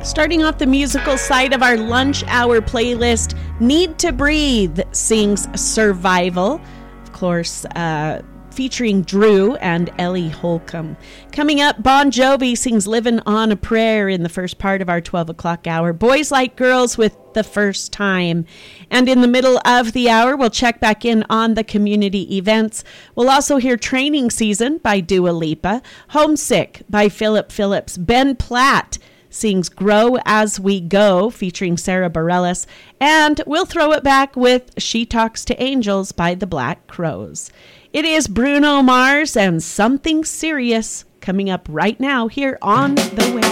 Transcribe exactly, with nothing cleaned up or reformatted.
Starting off the musical side of our lunch hour playlist, Need to Breathe sings Survival. Of course, uh, featuring Drew and Ellie Holcomb. Coming up, Bon Jovi sings Livin' on a Prayer in the first part of our twelve o'clock hour. Boys Like Girls with The First Time. And in the middle of the hour, we'll check back in on the community events. We'll also hear Training Season by Dua Lipa, Homesick by Philip Phillips, Ben Platt sings Grow As We Go, featuring Sarah Bareilles, and we'll throw it back with She Talks to Angels by the Black Crowes. It is Bruno Mars and Something Serious coming up right now here on The Way.